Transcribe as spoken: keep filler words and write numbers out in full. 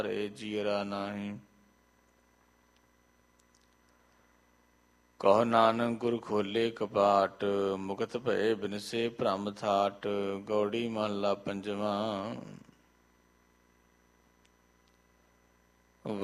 ਰੇ ਜੀਰਾ ਨਾਹੀਂ। ਕਹੋ ਨਾਨਕ ਗੁਰ ਖੋਲੇ ਕਪਾਟ, ਮੁਕਤ ਭਏ ਬਿਨਸੇ ਭ੍ਰਮ ਥਾਟ। ਗੌੜੀ ਮਹੱਲਾ ਪੰਜਵਾਂ।